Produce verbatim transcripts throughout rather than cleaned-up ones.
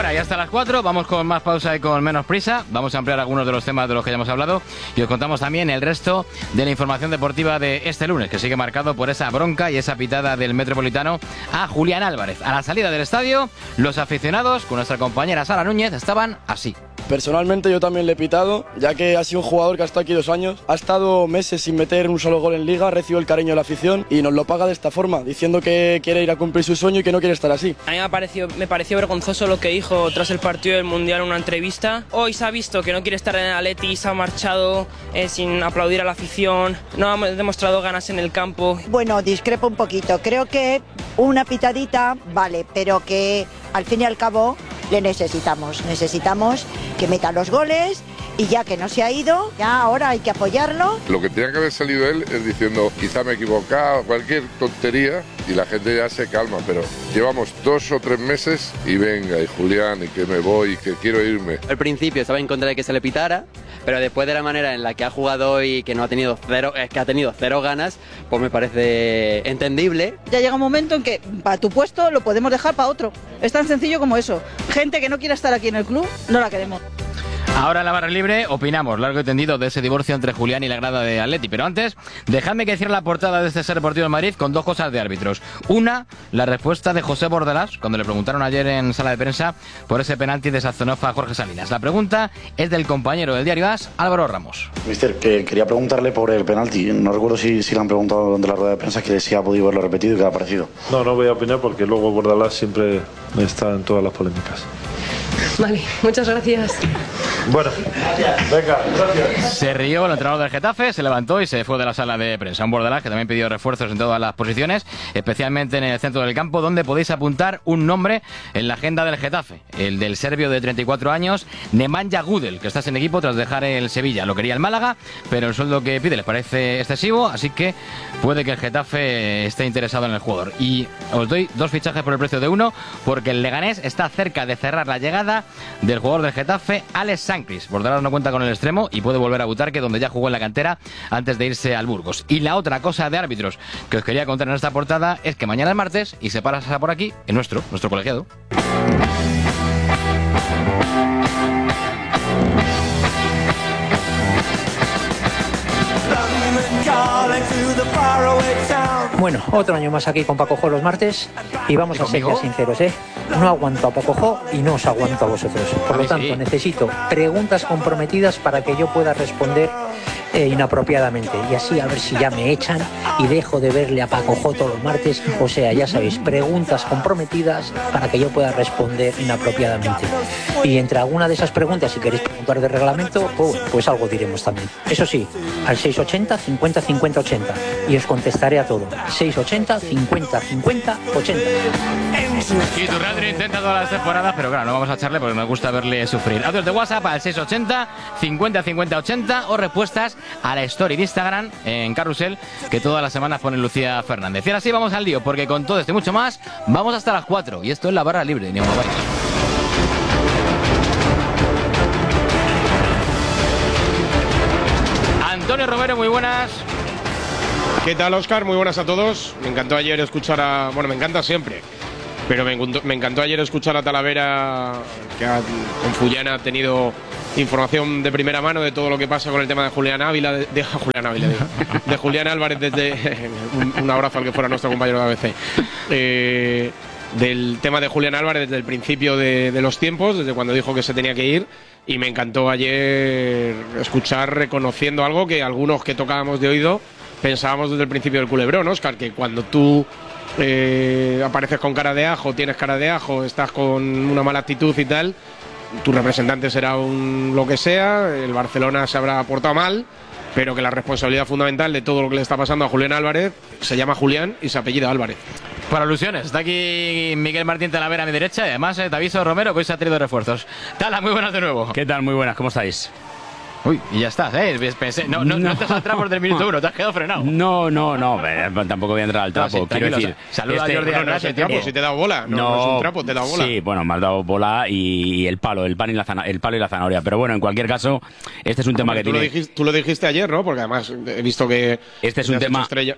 Ahora y hasta las cuatro vamos con más pausa y con menos prisa. Vamos a ampliar algunos de los temas de los que ya hemos hablado y os contamos también el resto de la información deportiva de este lunes, que sigue marcado por esa bronca y esa pitada del Metropolitano a Julián Álvarez. A la salida del estadio, los aficionados, con nuestra compañera Sara Núñez, estaban así. Personalmente yo también le he pitado, ya que ha sido un jugador que ha estado aquí dos años, ha estado meses sin meter un solo gol en Liga, recibe el cariño de la afición y nos lo paga de esta forma, diciendo que quiere ir a cumplir su sueño y que no quiere estar así. A mí me pareció, me pareció vergonzoso lo que dijo tras el partido del Mundial en una entrevista. Hoy se ha visto que no quiere estar en el Atleti, se ha marchado eh, sin aplaudir a la afición, no ha demostrado ganas en el campo. Bueno, discrepo un poquito, creo que una pitadita vale, pero que al fin y al cabo le necesitamos, necesitamos que meta los goles y ya que no se ha ido, ya ahora hay que apoyarlo. Lo que tenía que haber salido él es diciendo, quizá me he equivocado, cualquier tontería, y la gente ya se calma, pero llevamos dos o tres meses y venga, y Julián, y que me voy, y que quiero irme. Al principio estaba en contra de que se le pitara, pero después de la manera en la que ha jugado hoy, que no ha tenido cero, es que ha tenido cero ganas, pues me parece entendible. Ya llega un momento en que para tu puesto lo podemos dejar para otro. Es tan sencillo como eso. Gente que no quiera estar aquí en el club, no la queremos. Ahora en la barra libre opinamos largo y tendido de ese divorcio entre Julián y la grada de Atleti. Pero antes, dejadme que cierre la portada de este Ser Deportivo de Madrid con dos cosas de árbitros. Una, la respuesta de José Bordelás, cuando le preguntaron ayer en sala de prensa por ese penalti de Sazonov a Jorge Salinas. La pregunta es del compañero del diario AS, Álvaro Ramos. Mister, que quería preguntarle por el penalti. No recuerdo si, si le han preguntado durante la rueda de prensa que si ha podido verlo repetido y qué ha parecido. No, no voy a opinar porque luego Bordelás siempre está en todas las polémicas. Vale, muchas gracias. Bueno, venga, gracias. Se rió el entrenador del Getafe, se levantó y se fue de la sala de prensa. Un Bordelás que también pidió refuerzos en todas las posiciones, especialmente en el centro del campo, donde podéis apuntar un nombre en la agenda del Getafe, el del serbio de treinta y cuatro años, Nemanja Gudel, que está sin equipo tras dejar el Sevilla. Lo quería el Málaga, pero el sueldo que pide les parece excesivo, así que puede que el Getafe esté interesado en el jugador. Y os doy dos fichajes por el precio de uno, porque el Leganés está cerca de cerrar la llegada del jugador del Getafe, Alex Sancris. Bordelás no cuenta con el extremo y puede volver a Butarque, donde ya jugó en la cantera antes de irse al Burgos. Y la otra cosa de árbitros que os quería contar en esta portada es que mañana es martes y se pasa por aquí en nuestro, nuestro colegiado. Bueno, otro año más aquí con Paco Jo los martes y vamos a ser ya sinceros, ¿eh? No aguanto a Paco Jo y no os aguanto a vosotros. Por lo tanto, necesito preguntas comprometidas para que yo pueda responder eh, inapropiadamente y así a ver si ya me echan y dejo de verle a Paco Jo todos los martes. O sea, ya sabéis, preguntas comprometidas para que yo pueda responder inapropiadamente. Y entre alguna de esas preguntas, si queréis preguntar de reglamento, pues, pues algo diremos también. Eso sí, al seis ochenta, cincuenta, cincuenta, ochenta y os contestaré a todo. seis ochenta, cincuenta, cincuenta, ochenta. Y Turrandri intenta todas las temporadas, pero claro, no vamos a echarle porque nos gusta verle sufrir. Audios de WhatsApp al seis ochenta, cincuenta, cincuenta, ochenta o respuestas a la story de Instagram en Carrusel que todas las semanas pone Lucía Fernández. Y ahora sí vamos al lío, porque con todo esto y mucho más vamos hasta las cuatro. Y esto es la barra libre, ni os mováis. Antonio Romero, muy buenas. ¿Qué tal, Óscar? Muy buenas a todos. Me encantó ayer escuchar a... Bueno, me encanta siempre, pero me encantó, me encantó ayer escuchar a Talavera, que ha, con Fullana ha tenido información de primera mano de todo lo que pasa con el tema de Julián Ávila, de, de Julián Ávila, de, de Julián Álvarez, desde un, un abrazo al que fuera nuestro compañero de A B C. Eh, del tema de Julián Álvarez desde el principio de, de los tiempos, desde cuando dijo que se tenía que ir, y me encantó ayer escuchar reconociendo algo que algunos que tocábamos de oído pensábamos desde el principio del culebrón, Óscar, que cuando tú eh, apareces con cara de ajo, tienes cara de ajo, estás con una mala actitud y tal, tu representante será un lo que sea, el Barcelona se habrá portado mal, pero que la responsabilidad fundamental de todo lo que le está pasando a Julián Álvarez se llama Julián y se apellida Álvarez. Para alusiones, está aquí Miguel Martín Talavera a mi derecha y además eh, te aviso, Romero, que hoy se ha traído refuerzos. Tala, muy buenas de nuevo. ¿Qué tal? Muy buenas, ¿cómo estáis? Uy, y ya estás, ¿eh? Pensé, no, no, no, no estás al trapo del minuto uno, te has quedado frenado. No, no, no, tampoco voy a entrar al trapo. No, sí, quiero decir, saluda este, a Jordi. No, no es el trapo, si te he dado bola. No, no, no es un trapo, te he dado bola. Sí, bueno, me has dado bola y el palo, el pan y la zanahoria, el palo y la zanahoria. Pero bueno, en cualquier caso, este es un tema Hombre, que tú tiene. Lo dijiste, tú lo dijiste ayer, ¿no? Porque además he visto que. Este es un tema. Estrella,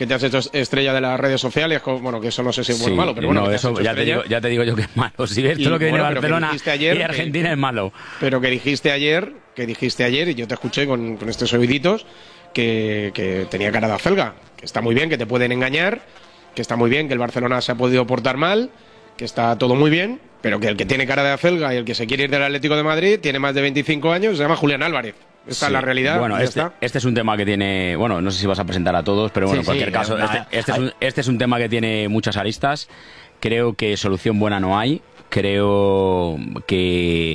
que te has hecho estrella de las redes sociales, bueno, que eso no sé si es bueno o Sí, malo, pero bueno, no, que te has eso hecho ya te, digo, ya te digo yo que es malo. Si ves Y, todo lo que bueno, viene pero que Barcelona dijiste ayer y Argentina que- es malo. Pero que dijiste ayer, que dijiste ayer, y yo te escuché con, con estos oíditos, que, que tenía cara de acelga, que está muy bien, que te pueden engañar, que está muy bien, que el Barcelona se ha podido portar mal, que está todo muy bien, pero que el que tiene cara de acelga y el que se quiere ir del Atlético de Madrid tiene más de veinticinco años, se llama Julián Álvarez. Esta Sí. es la realidad. Bueno, y ya este, está. este es un tema que tiene. Bueno, no sé si vas a presentar a todos, pero bueno, Sí, en cualquier sí, caso, no, este, no, este es hay- un, este es un tema que tiene muchas aristas. Creo que solución buena no hay. Creo que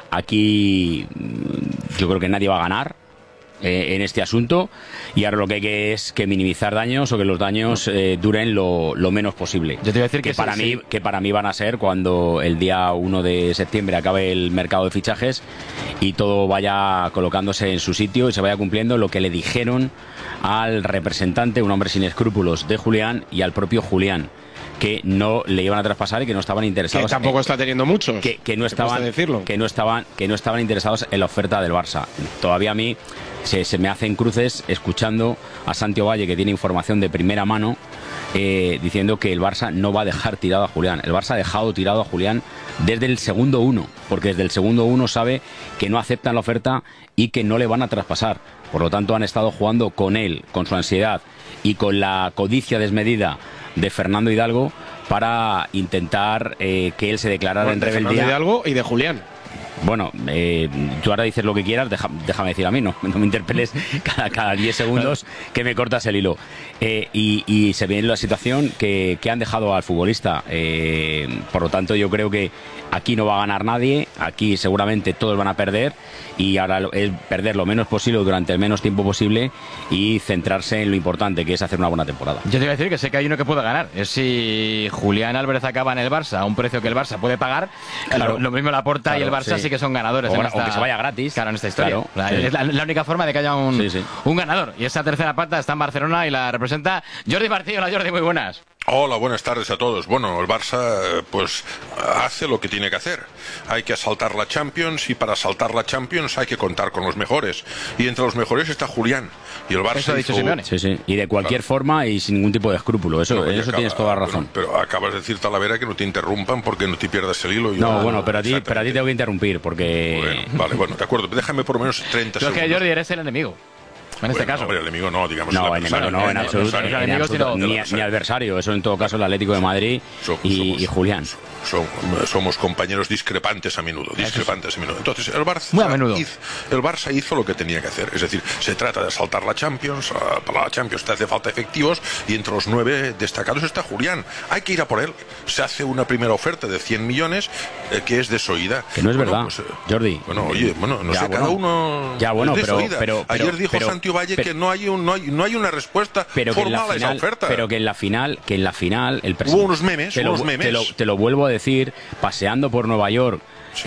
aquí mm, yo creo que nadie va a ganar eh, en este asunto, y ahora lo que hay que es que minimizar daños o que los daños eh, duren lo, lo menos posible. Yo te iba a decir que sí, para mí sí. que para mí van a ser cuando el día uno de septiembre acabe el mercado de fichajes y todo vaya colocándose en su sitio y se vaya cumpliendo lo que le dijeron al representante, un hombre sin escrúpulos, de Julián, y al propio Julián, que no le iban a traspasar y que no estaban Que interesados tampoco en- está teniendo muchos. que, que no cuesta estaban decirlo. que no estaban que no estaban interesados en la oferta del Barça. Todavía a mí se, se me hacen cruces escuchando a Santiago Valle, que tiene información de primera mano, eh, diciendo que el Barça no va a dejar tirado a Julián. El Barça ha dejado tirado a Julián desde el segundo uno, porque desde el segundo uno sabe que no aceptan la oferta y que no le van a traspasar. Por lo tanto, han estado jugando con él, con su ansiedad y con la codicia desmedida de Fernando Hidalgo para intentar eh, que él se declarara Bueno, en de Fernando rebeldía. Hidalgo y de Julián. Bueno, eh, tú ahora dices lo que quieras, deja- déjame decir a mí, no, no me interpeles cada, cada diez segundos que me cortas el hilo. Eh, y, y se ve en la situación que, que han dejado al futbolista. Eh, por lo tanto, yo creo que aquí no va a ganar nadie, aquí seguramente todos van a perder, y ahora lo- es perder lo menos posible durante el menos tiempo posible y centrarse en lo importante, que es hacer una buena temporada. Yo te iba a decir que sé que hay uno que puede ganar. Es si Julián Álvarez acaba en el Barça a un precio que el Barça puede pagar. Claro. Lo, lo mismo la Porta y el Claro, Barça sí. sí que son ganadores. O en gra- esta- o que se vaya gratis. Claro, en esta historia. Claro, O sea, sí. Es la, la única forma de que haya un, Sí, sí. un ganador. Y esa tercera pata está en Barcelona y la representa Jordi Martí. Hola Jordi, muy buenas. Hola, buenas tardes a todos. Bueno, el Barça eh, pues hace lo que tiene que hacer. Hay que asaltar la Champions, y para asaltar la Champions hay que contar con los mejores. Y entre los mejores está Julián. Y el Barça Eso ha dicho hizo- Simeone. Sí, sí. Y de cualquier forma y sin ningún tipo de escrúpulo. Eso, No, en y eso acaba- tienes toda la razón. bueno, pero acabas de decir, Talavera, que no te interrumpan porque no te pierdas el hilo. y No, yo- bueno, pero a ti, pero a ti tengo que interrumpir porque. Bueno, vale, bueno, de acuerdo. Déjame por lo menos treinta Tú es segundos. que Jordi eres el enemigo. En este Bueno, caso. hombre, el enemigo no, digamos. No, el enemigo adversario. no, en El absoluto, adversario. en absoluto, ni, ni adversario. Eso en todo caso el Atlético de Madrid y, y Julián. Som- somos compañeros discrepantes a menudo, discrepantes a menudo. Entonces, el Barça, Muy a menudo. hizo, el Barça hizo lo que tenía que hacer. Es decir, se trata de asaltar la Champions. ah, Para la Champions te hace falta efectivos, y entre los nueve destacados está Julián. Hay que ir a por él. Se hace una primera oferta de cien millones, eh, que es desoída. Que no es Bueno, verdad, pues, eh, Jordi. Bueno, oye, bueno, no Ya, sé, cada bueno. uno Ya, bueno, es pero- desoída. pero- pero- Ayer dijo pero- Santiago Valle pero- que no hay, un, no, hay, no hay una respuesta Pero que, en la formal a esa final, oferta. pero que en la final, que en la final el Hubo presidente- unos memes, te lo, unos memes. Te lo, te lo vuelvo a decir, paseando por Nueva York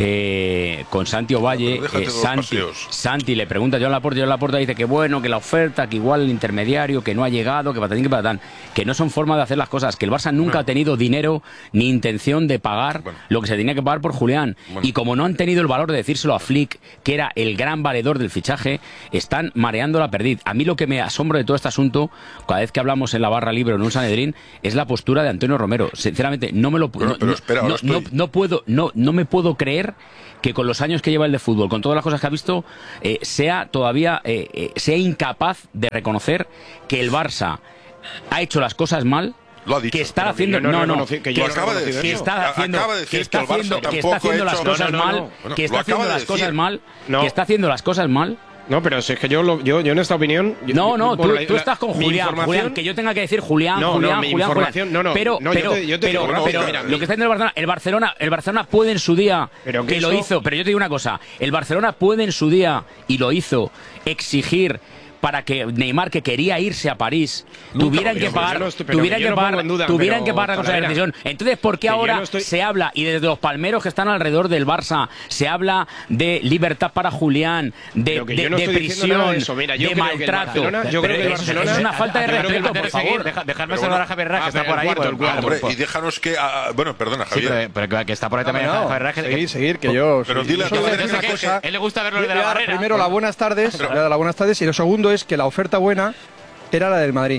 eh, con Santi Ovalle, Pero déjate eh, de los Santi, paseos. Santi le pregunta a Joan Laporta, Joan Laporta dice que bueno, que la oferta, que igual el intermediario, que no ha llegado, que patatín, que patatán, que no son formas de hacer las cosas, que el Barça nunca ha tenido dinero ni intención de pagar lo que se tenía que pagar por Julián. Y como no han tenido el valor de decírselo a Flick, que era el gran valedor del fichaje, están mareando la perdiz. A mí lo que me asombra de todo este asunto, cada vez que hablamos en la barra libre o en un Sanedrín, es la postura de Antonio Romero. Sinceramente, no me lo Pero- no, pero no- espera, ahora no- no- estoy- no puedo, no, no me puedo creer que con los años que lleva el de fútbol, con todas las cosas que ha visto, eh, sea todavía eh, eh, sea incapaz de reconocer que el Barça ha hecho las cosas mal. Lo ha dicho. Que está Pero que haciendo yo no no, he no, reconocido- que que, yo no he acaba de reconocido que eso. está haciendo Acaba de decir que está que el Barça haciendo que está tampoco ha haciendo las hecho- cosas No, no, no, mal, no. Bueno, que lo está acaba haciendo de las cosas decir. mal, No. que está haciendo las cosas mal. No, pero si es que yo, lo- yo, yo en esta opinión... yo- No, yo- no, bueno, tú, la- tú la- estás con mi Julián, información- Julián, que yo tenga que decir Julián, No, no, Julián, mi Julián, información- Julián. no, no, pero, no, yo pero, te- yo te pero, digo una pero cosa, mira, lo que está haciendo el Barcelona, el Barcelona, el Barcelona puede en su día, Pero que que lo eso- hizo, pero yo te digo una cosa, el Barcelona puede en su día, y lo hizo, exigir para que Neymar, que quería irse a París, Nunca tuvieran lo que dijo, pagar, yo no estoy- pero tuvieran yo que no pongo pagar, en duda, tuvieran pero, que pagar la cosa de Talavera, decisión. Entonces, ¿por qué que yo ahora no estoy- se habla, y desde los palmeros que están alrededor del Barça, se habla de libertad para Julián, de, Pero que de, yo no de estoy diciendo nada prisión, de eso. Mira, yo de creo que el maltrato? Barcelona- yo creo que el Pero es- Barcelona- es una falta de yo creo que el respeto, por Barcelona- favor. Deja- dejarme Pero saludar bueno, a Javier Raj, que a está ver, por el ahí. cuarto, por el el cuarto. Hombre, por- y déjanos que... ah, bueno, perdona, Sí, Javier. pero, pero que está por ahí también No, no, Javier Raj. que- seguir, seguir, que yo... Pero sí, dile a yo solo Talavera decir que una no- cosa. él le gusta verlo Voy de a la dar barrera. primero las buenas tardes, voy a dar las buenas tardes, y lo segundo es que la oferta buena era la del Madrid.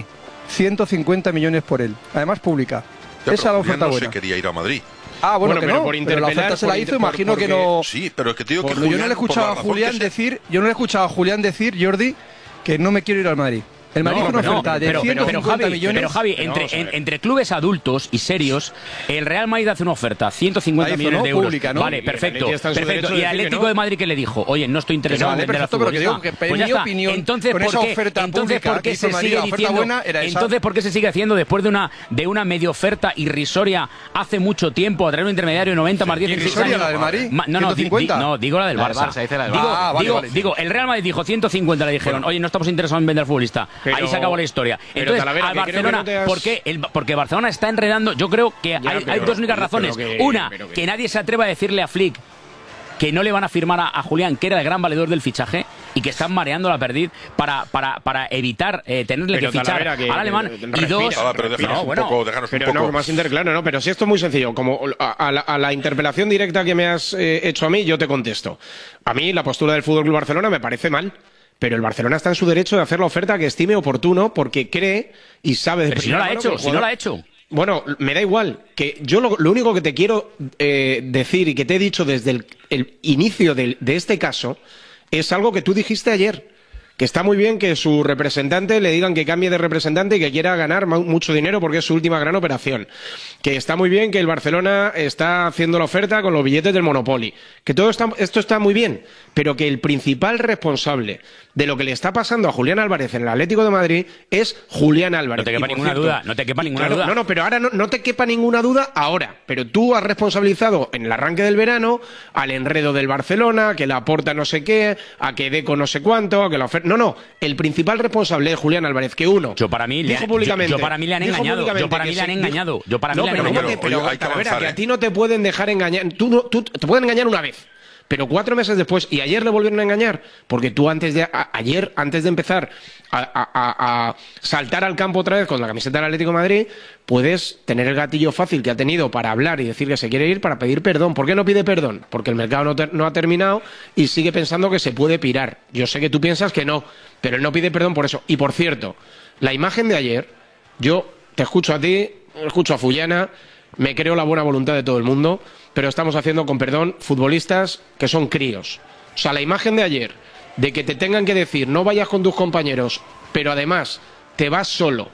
ciento cincuenta millones por él. Además, pública. Ya, Esa es la oferta no buena. se quería ir a Madrid. Ah, bueno, Bueno, que pero no, por pero la oferta se la hizo, imagino que no... Sí, pero es que te digo que Yo no Julián, le he escuchado por a la razón Julián que sea- decir, yo no le he escuchado a Julián decir, Jordi, que no me quiero ir al Madrid. El Madrid No, hizo una pero, oferta de pero, pero, ciento cincuenta Javi, millones. pero Javi, entre, en- entre clubes adultos y serios, el Real Madrid hace una oferta, ciento cincuenta La hizo, millones ¿no? de euros. Pública, ¿no? Vale, Y el perfecto. Atleti está en su perfecto. derecho de Y el decir que Atlético no. de Madrid que le dijo, oye, no estoy interesado Vale, en vender a perfecto, pero que futbolista. digo que, en Pues ya mi está. opinión, entonces, con ¿por esa qué, oferta entonces, pública ¿por que qué hizo se Madrid, sigue la oferta diciendo? buena era esa. Entonces, ¿por qué se sigue haciendo después de una de una medio oferta irrisoria hace mucho tiempo a traer un intermediario de noventa más diez en seis ¿Irrisoria años? la del Madrid? Ma- No, no, di- di- ¿ciento cincuenta? no, digo la del La del Barça. Barça, dice la del Digo, Barça. Ah, vale, digo, vale. digo, el Real Madrid dijo ciento cincuenta, le dijeron, oye, no estamos interesados en vender futbolista. Pero- Ahí se acabó la historia. pero, Entonces, Talavera, al que creo que Barcelona, no te has- ¿por qué? El- porque Barcelona está enredando, yo creo que hay, pero- hay dos únicas pero razones. que- Una, pero que- que nadie se atreva a decirle a Flick que no le van a firmar a, a Julián, que era el gran valedor del fichaje, y que están mareando la perdiz para, para, para evitar eh, tenerle Pero, que fichar Talavera, que- al alemán. que- y respira, dos, Ah, pero déjanos no, un bueno, poco, déjanos Pero un poco. no, más interclaro, no, pero si esto es muy sencillo, como a, a la, a la interpelación directa que me has eh, hecho a mí, yo te contesto. A mí la postura del Fútbol Club Barcelona me parece mal, pero el Barcelona está en su derecho de hacer la oferta que estime oportuno porque cree y sabe de pero si no primera la ha mano hecho, que el si no jugador- la ha hecho. Bueno, me da igual. Que yo lo, lo único que te quiero eh, decir y que te he dicho desde el, el inicio del- de este caso es algo que tú dijiste ayer. Que está muy bien que su representante le digan que cambie de representante y que quiera ganar ma- mucho dinero porque es su última gran operación. Que está muy bien que el Barcelona está haciendo la oferta con los billetes del Monopoly. Que todo está, esto está muy bien, pero que el principal responsable de lo que le está pasando a Julián Álvarez en el Atlético de Madrid es Julián Álvarez. No te quepa Y, por ninguna cierto, duda, no te quepa y ninguna claro, duda. No, no, pero ahora no, no te quepa ninguna duda ahora. Pero tú has responsabilizado en el arranque del verano al enredo del Barcelona, que la aporta no sé qué, a que Deco no sé cuánto, a que la oferta... No, no, el principal responsable es Julián Álvarez, que uno... Yo para mí, le dijo han- públicamente, yo, yo para mí le han dijo engañado. Yo públicamente para mí que le han se- engañado. Yo para mí no, le han pero, engañado. ¿cómo que- pero, Oye, hay que Talavera, avanzar, que a ¿eh? ti no te pueden dejar engañar. Tú, no- tú te pueden engañar una vez. Pero cuatro meses después, y ayer le volvieron a engañar, porque tú antes de, a- ayer, antes de empezar a, a- a- a saltar al campo otra vez con la camiseta del Atlético de Madrid, puedes tener el gatillo fácil que ha tenido para hablar y decir que se quiere ir para pedir perdón. ¿Por qué no pide perdón? Porque el mercado no, ter- no ha terminado y sigue pensando que se puede pirar. Yo sé que tú piensas que no, pero él no pide perdón por eso. Y por cierto, la imagen de ayer, yo te escucho a ti, escucho a Fullana, me creo la buena voluntad de todo el mundo, pero estamos haciendo, con perdón, futbolistas que son críos. O sea, la imagen de ayer, de que te tengan que decir no vayas con tus compañeros, pero además te vas solo,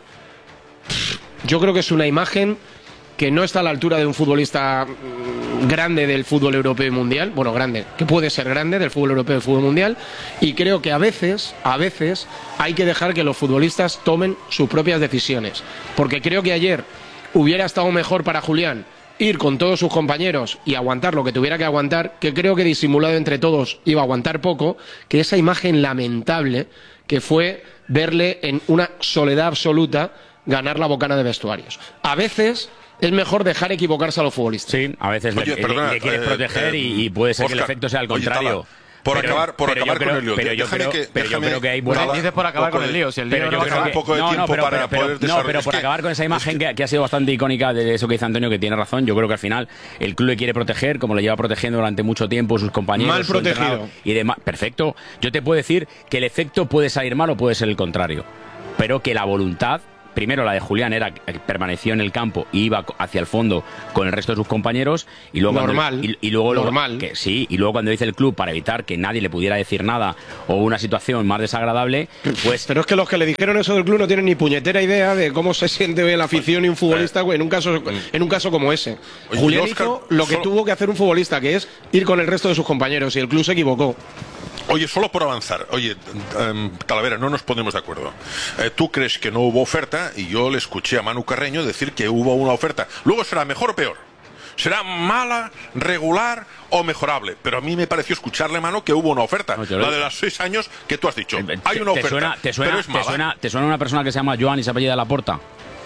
yo creo que es una imagen que no está a la altura de un futbolista mm, grande del fútbol europeo y mundial, bueno, grande, que puede ser grande del fútbol europeo y del fútbol mundial, y creo que a veces, a veces, hay que dejar que los futbolistas tomen sus propias decisiones, porque creo que ayer hubiera estado mejor para Julián ir con todos sus compañeros y aguantar lo que tuviera que aguantar, que creo que disimulado entre todos iba a aguantar poco, que esa imagen lamentable que fue verle en una soledad absoluta ganar la bocana de vestuarios. A veces es mejor dejar equivocarse a los futbolistas. Sí, a veces le, Oye, le- perdona, le quieres eh, proteger eh, y, y puede ser que el Óscar, efecto sea al oye, contrario. Tala, por Pero- acabar, por pero acabar yo creo- con el lío. pero yo Déjame creo- que- pero yo déjame- creo que hay Tala, buena- Dices por acabar poco con el de- lío, si el Pero lío yo no creo acaba- que- un poco de no, no, tiempo pero, para pero- pero- poder no, desarrollar. pero Es por que- acabar con esa imagen es que, que ha sido bastante icónica de eso que dice Antonio, que tiene razón, yo creo que al final el club le quiere proteger, como le lleva protegiendo durante mucho tiempo sus compañeros. Mal su protegido. entrenador y demás. Perfecto. Yo te puedo decir que el efecto puede salir mal o puede ser el contrario, pero que la voluntad, primero la de Julián era que permaneció en el campo y iba hacia el fondo con el resto de sus compañeros, y luego cuando- Normal, y, y luego lo- normal. que sí, y luego cuando dice el club para evitar que nadie le pudiera decir nada o una situación más desagradable, pues Pero es que los que le dijeron eso del club no tienen ni puñetera idea de cómo se siente la afición y un futbolista en un caso, en un caso como ese. Oye, Julián y Óscar, hizo lo que solo- tuvo que hacer un futbolista, que es ir con el resto de sus compañeros, y el club se equivocó. Oye, solo por avanzar. Oye, em, Talavera, no nos ponemos de acuerdo. Eh, tú crees que no hubo oferta y yo le escuché a Manu Carreño decir que hubo una oferta. Luego será mejor o peor. Será mala, regular o mejorable. Pero a mí me pareció escucharle, Manu, que hubo una oferta. yo lo- La de los seis años que tú has dicho. Hay ¿Te- una te oferta, suena, te suena, pero es te mala. suena- te suena una persona que se llama Joan y se apellida Laporta?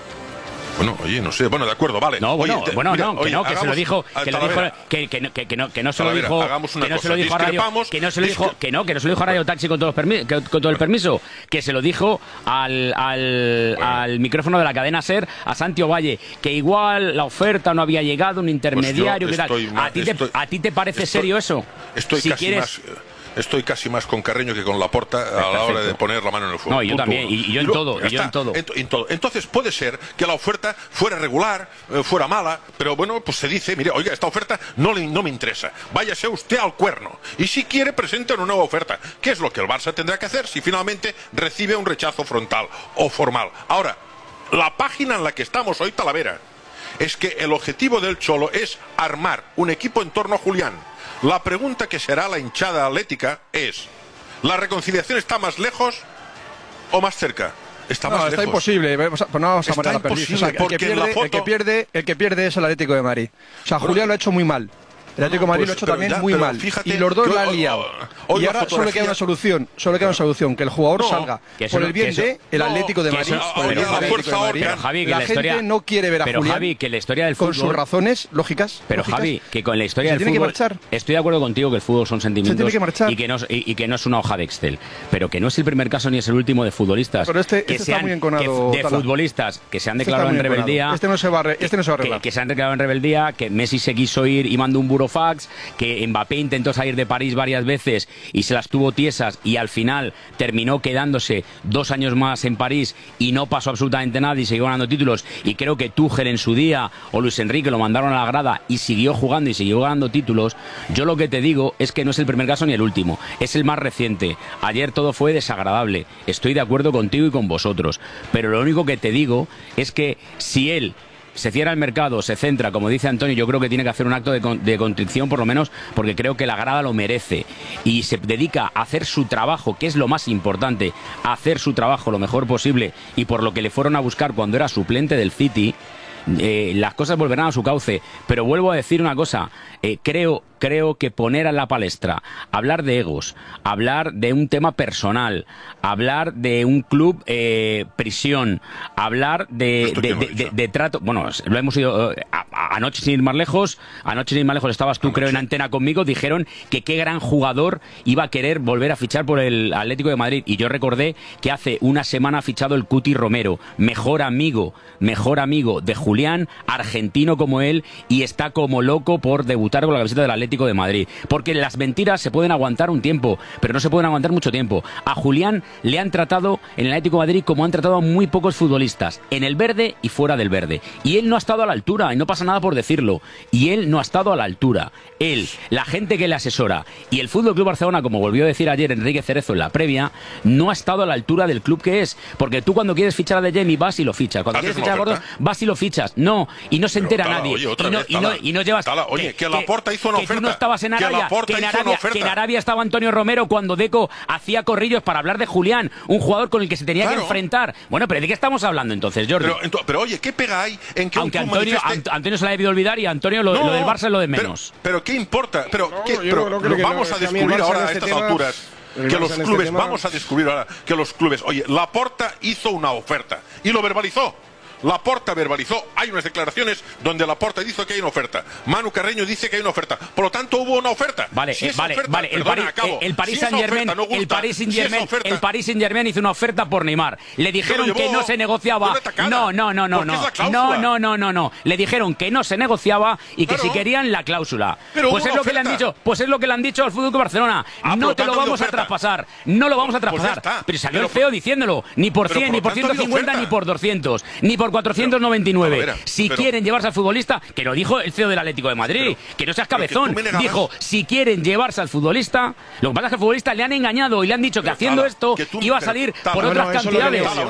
Bueno, oye, no sé. Bueno, de acuerdo, vale. No, bueno, Oye, te- bueno, mira, no, que oye, no, que se lo hagamos- dijo, a que lo dijo, Talavera. que, que, no- que, que no, que no se lo Talavera, dijo, hagamos una que no se cosa, lo dijo a Radio, discrepamos, que no se lo dijo, discre- que no, que no se lo dijo a Radio Taxi con todo, los permi- que- con todo el permiso, que se lo dijo al, al, al micrófono de la cadena SER a Santi Ovalle, que igual la oferta no había llegado, un intermediario, Pues yo que tal. estoy ¿A más- ti, te, estoy- ¿A ti te parece estoy- serio eso? Estoy si casi quieres, más... eh, estoy casi más con Carreño que con Laporta a la hora de poner la mano en el fuego. No, yo Punto también, uno. y, y yo en luego, todo, y yo en todo. En, en todo. Entonces puede ser que la oferta fuera regular, eh, fuera mala, pero bueno, pues se dice, mire, oiga, esta oferta no, le, no me interesa, váyase usted al cuerno. Y si quiere, presente una nueva oferta. ¿Qué es lo que el Barça tendrá que hacer si finalmente recibe un rechazo frontal o formal? Ahora, la página en la que estamos hoy, Talavera, es que el objetivo del Cholo es armar un equipo en torno a Julián. La pregunta que será la hinchada atlética es, ¿la reconciliación está más lejos o más cerca? Está no, más está lejos. imposible. Vamos a, pues no vamos a Está poner la perdiz. O sea, el, imposible, que porque en la pierde, foto- el, que pierde, el que pierde es el Atlético de Madrid. O sea, Bueno, Julián lo ha hecho muy mal. El Atlético de Madrid pues, lo ha hecho pero también ya, muy pero mal. fíjate Y los dos que la hoy- han liado. hoy Y la ahora solo fotografía- queda una solución. Solo queda una solución. Que el jugador No, salga que eso por no- el bien que eso- de el no, Atlético de que Madrid. eso- por el pero bien del Javi, Atlético de Javi, Madrid. pero Javi, que la la gente historia- no quiere ver a Pero Julián Javi, que la historia del con fútbol... sus razones lógicas. Pero lógicas. Javi, que con la historia Se del tiene que fútbol... marchar. Estoy de acuerdo contigo que el fútbol son sentimientos tiene que marchar. y, que no, es- y, y que no es una hoja de Excel. Pero que no es el primer caso ni es el último de futbolistas. Pero este- que este está sean- muy enconado, que- De Tala. futbolistas que se han Este declarado está en muy rebeldía... enconado. Este no se va a arre- este no se va a que, arreglar. que se han declarado en rebeldía, que Messi se quiso ir y mandó un burofax, que Mbappé intentó salir de París varias veces y se las tuvo tiesas y al final terminó quedándose dos años más en París y no pasó absolutamente nada y siguió ganando títulos. Y creo que Tuchel en su día o Luis Enrique lo mandaron a la grada y siguió jugando y siguió ganando títulos. Yo lo que te digo es que no es el primer caso ni el último, es el más reciente. Ayer todo fue desagradable, estoy de acuerdo contigo y con vosotros, pero lo único que te digo es que si él se cierra el mercado, se centra, como dice Antonio, yo creo que tiene que hacer un acto de, con, de contrición, por lo menos, porque creo que la grada lo merece. Y se dedica a hacer su trabajo, que es lo más importante, a hacer su trabajo lo mejor posible, y por lo que le fueron a buscar cuando era suplente del City, eh, las cosas volverán a su cauce. Pero vuelvo a decir una cosa, eh, creo... Creo que poner en la palestra, hablar de egos, hablar de un tema personal, hablar de un club eh, prisión, hablar de, de, de, de, de trato... Bueno, lo hemos ido... Eh, a, a, anoche sin ir más lejos, anoche sin ir más lejos estabas tú, anoche. creo, en antena conmigo, dijeron que qué gran jugador iba a querer volver a fichar por el Atlético de Madrid. Y yo recordé que hace una semana ha fichado el Cuti Romero, mejor amigo, mejor amigo de Julián, argentino como él, y está como loco por debutar con la camiseta del Atlético de Madrid, porque las mentiras se pueden aguantar un tiempo, pero no se pueden aguantar mucho tiempo. A Julián le han tratado en el Atlético de Madrid como han tratado a muy pocos futbolistas, en el verde y fuera del verde, y él no ha estado a la altura, y no pasa nada por decirlo, y él no ha estado a la altura. Él, la gente que le asesora y el Fútbol Club Barcelona, como volvió a decir ayer Enrique Cerezo en la previa, no ha estado a la altura del club que es, porque tú cuando quieres fichar a De Jemi vas y lo fichas, cuando quieres fichar a Gordos vas y lo fichas, no, y no se entera Tala, nadie, oye, otra y, no, vez, y, no, Tala, y no llevas Tala, oye, que, que Laporta hizo una que oferta. Tú no estabas en Arabia, que, que, en hizo Arabia una que en Arabia estaba Antonio Romero cuando Deco hacía corrillos para hablar de Julián, un jugador con el que se tenía Claro. que enfrentar. Bueno, pero ¿de qué estamos hablando entonces, Jordi? Pero, ento- pero oye, ¿qué pega hay en que Aunque un club Antonio, manifieste- Ant- Antonio se la ha debido olvidar y Antonio lo, No, lo del Barça es lo de pero- menos. Pero, ¿qué importa? Pero, ¿qué- yo pero no creo lo que vamos no, a es que a mí el descubrir Barça ahora en a este estas tema- alturas. el Que Barça los en este clubes, tema- vamos a descubrir ahora que los clubes, oye, Laporta hizo una oferta y lo verbalizó. Laporta verbalizó, hay unas declaraciones donde Laporta dice que hay una oferta. Manu Carreño dice que hay una oferta. Por lo tanto, hubo una oferta. Vale, Si eh, esa vale, oferta- vale. El perdona, Paris, acabo. eh, el Paris Si esa Saint Germain, oferta no el gusta, Paris Saint si esa Germain, oferta- el Paris Saint Germain hizo una oferta por Neymar. Le dijeron llevó que no se negociaba. una tacada. No, no, no, no, Porque es no. la cláusula. No, no, no, no, no. Le dijeron que no se negociaba y que Claro. si querían la cláusula. Pero Pues hubo es una lo que le han oferta. dicho, pues es lo que le han dicho al Fútbol Club Barcelona. Ah, por No lo te lo tanto, vamos de a oferta. traspasar. No lo vamos a Pues ya traspasar. está. Pero salió Pero- el feo diciéndolo. Ni por Pero cien, por ni lo por tanto, ha habido ciento cincuenta, oferta. ni por doscientos, ni por cuatrocientos noventa y nueve. Pero, a ver, Si pero- quieren llevarse al futbolista, que lo dijo el C E O del Atlético de Madrid, que no seas pero que tú cabezón, me negabas- dijo, si quieren llevarse al futbolista, lo que pasa es que al futbolista le han engañado y le han dicho que Pero, haciendo Tala, esto que tú- iba a pero, salir Tala, por no, otras no, eso lo cantidades. digo yo.